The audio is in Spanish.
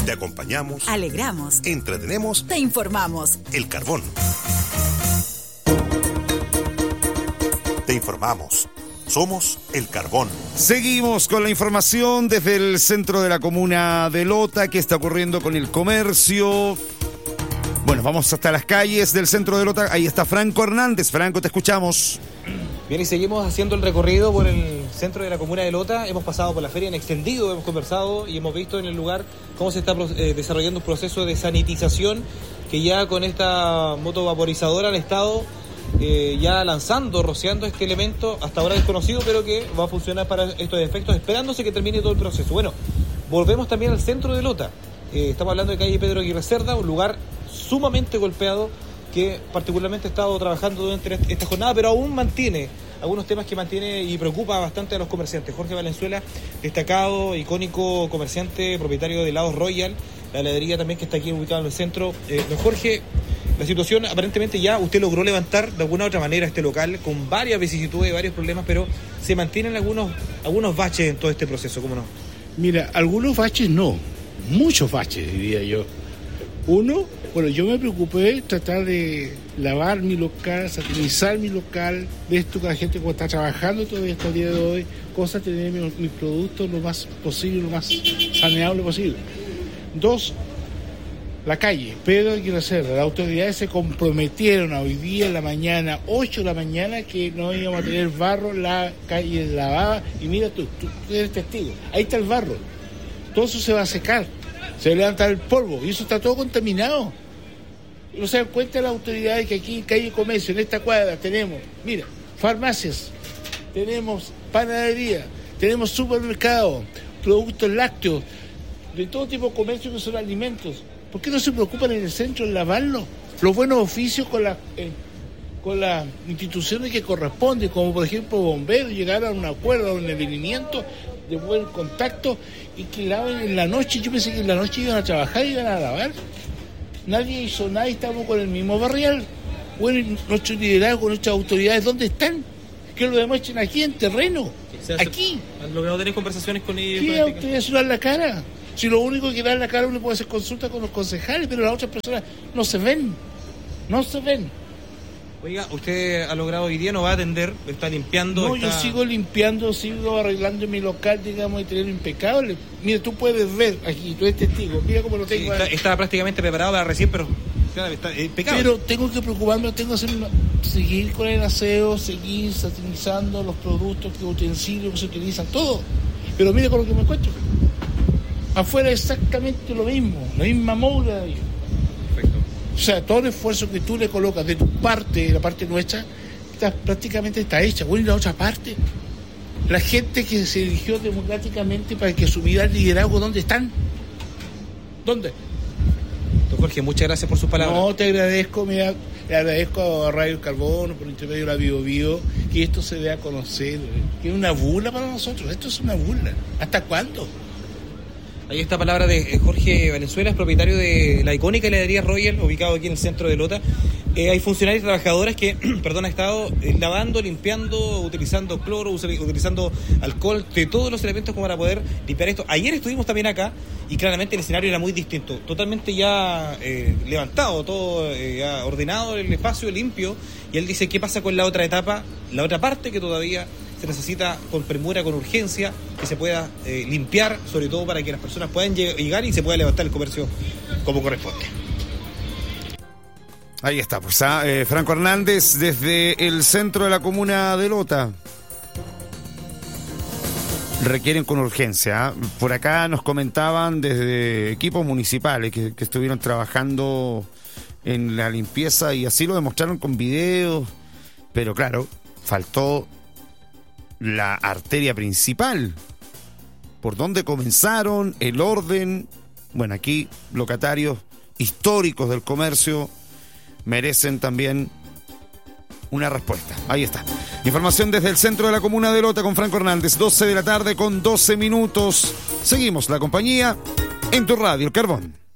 Te acompañamos, alegramos, entretenemos, te informamos. El Carbón. Te informamos. Somos El Carbón. Seguimos con la información desde el centro de la comuna de Lota. ¿Qué está ocurriendo con el comercio? Bueno, vamos hasta las calles del centro de Lota. Ahí está Franco Hernández. Franco, te escuchamos. Bien, y seguimos haciendo el recorrido por el centro de la comuna de Lota. Hemos pasado por la feria en extendido, hemos conversado y hemos visto en el lugar cómo se está desarrollando un proceso de sanitización que ya con esta moto vaporizadora han estado ya lanzando, rociando este elemento hasta ahora desconocido, pero que va a funcionar para estos efectos, esperándose que termine todo el proceso. Bueno, volvemos también al centro de Lota. Estamos hablando de calle Pedro Aguirre Cerda, un lugar sumamente golpeado que particularmente ha estado trabajando durante esta jornada, pero aún mantiene algunos temas que mantiene y preocupa bastante a los comerciantes. Jorge Valenzuela, destacado, icónico comerciante, propietario de Helados Royal, la heladería también que está aquí ubicada en el centro. Don Jorge, la situación aparentemente ya usted logró levantar de alguna u otra manera este local con varias vicisitudes y varios problemas, pero se mantienen algunos baches en todo este proceso, ¿cómo no? Mira, algunos baches no, muchos baches diría yo. Uno, bueno, yo me preocupé tratar de lavar mi local, satinizar mi local, de esto que la gente como está trabajando todavía hasta el día de hoy, cosa de tener mis productos lo más posible, lo más saneable posible. Dos, la calle, Pedro Aguirre Cerda, las autoridades se comprometieron a hoy día en la mañana, 8 de la mañana, que no íbamos a tener barro, la calle lavada, y mira tú eres testigo, ahí está el barro, todo eso se va a secar. Se va a levantar el polvo y eso está todo contaminado. No se dan cuenta las autoridades que aquí en calle Comercio, en esta cuadra, tenemos, mira, farmacias, tenemos panadería, tenemos supermercados, productos lácteos, de todo tipo de comercio que son alimentos. ¿Por qué no se preocupan en el centro en lavarlo? Los buenos oficios con las instituciones que corresponden, como por ejemplo bomberos, llegar a un acuerdo, a un entendimiento de buen contacto y que laven en la noche. Yo pensé que en la noche iban a trabajar y iban a lavar. Nadie hizo nada y estamos con el mismo barrial. Bueno, nuestro liderazgo, nuestras autoridades, ¿dónde están? Que lo demuestren aquí en terreno, aquí. ¿Han logrado tener conversaciones con ellos? ¿Qué autoridades dan la cara? Si lo único que dan la cara uno puede hacer consulta con los concejales, pero las otras personas no se ven. Oiga, usted ha logrado hoy día, no va a atender, está limpiando. No, yo sigo limpiando, sigo arreglando mi local, digamos, y tenerlo impecable. Mira, tú puedes ver aquí, tú eres testigo, mira cómo lo tengo. Sí, estaba prácticamente preparado para recién, pero claro, está impecable. Pero tengo que preocuparme, seguir con el aseo, seguir satinizando los productos, los utensilios que se utilizan, todo. Pero mira con lo que me encuentro. Afuera exactamente lo mismo, la misma moda. O sea, todo el esfuerzo que tú le colocas de tu parte, de la parte nuestra, prácticamente está hecha. Bueno, y la otra parte, la gente que se eligió democráticamente para que asumiera el liderazgo, ¿dónde están? ¿Dónde? Don Jorge, muchas gracias por sus palabras. No, te agradezco, mira, le agradezco a Radio Carbono, por intermedio de la Bio Bio, que esto se dé a conocer, que es una burla para nosotros, esto es una burla. ¿Hasta cuándo? Ahí está palabra de Jorge Valenzuela, propietario de la icónica heladería Royal, ubicado aquí en el centro de Lota. Hay funcionarios y trabajadoras que, han estado lavando, limpiando, utilizando cloro, utilizando alcohol, de todos los elementos como para poder limpiar esto. Ayer estuvimos también acá y claramente el escenario era muy distinto, totalmente ya levantado, todo ya ordenado, el espacio limpio. Y él dice, ¿qué pasa con la otra etapa, la otra parte que todavía se necesita con premura, con urgencia, que se pueda limpiar, sobre todo para que las personas puedan llegar y se pueda levantar el comercio como corresponde? Ahí está, pues Franco Hernández desde el centro de la comuna de Lota. Requieren con urgencia. Por acá nos comentaban desde equipos municipales que estuvieron trabajando en la limpieza y así lo demostraron con videos, pero claro, faltó la arteria principal, por donde comenzaron, el orden. Bueno, aquí locatarios históricos del comercio merecen también una respuesta. Ahí está. Información desde el centro de la comuna de Lota con Franco Hernández, 12 de la tarde con 12 minutos. Seguimos la compañía en tu radio, El Carbón.